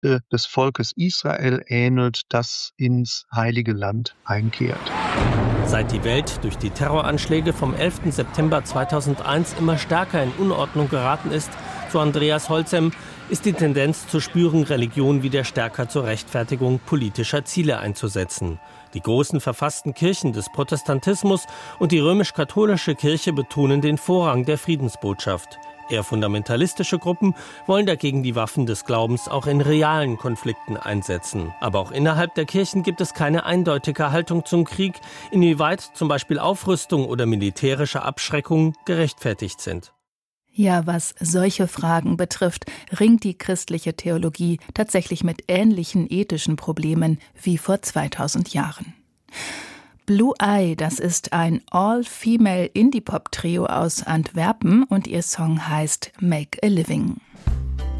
Geschichte des Volkes Israel ähnelt, das ins Heilige Land einkehrt. Seit die Welt durch die Terroranschläge vom 11. September 2001 immer stärker in Unordnung geraten ist, so Andreas Holzem, ist die Tendenz zu spüren, Religion wieder stärker zur Rechtfertigung politischer Ziele einzusetzen. Die großen verfassten Kirchen des Protestantismus und die römisch-katholische Kirche betonen den Vorrang der Friedensbotschaft. Eher fundamentalistische Gruppen wollen dagegen die Waffen des Glaubens auch in realen Konflikten einsetzen. Aber auch innerhalb der Kirchen gibt es keine eindeutige Haltung zum Krieg, inwieweit zum Beispiel Aufrüstung oder militärische Abschreckung gerechtfertigt sind. Ja, was solche Fragen betrifft, ringt die christliche Theologie tatsächlich mit ähnlichen ethischen Problemen wie vor 2000 Jahren. Blue Eye, das ist ein All-Female-Indie-Pop-Trio aus Antwerpen und ihr Song heißt Make a Living.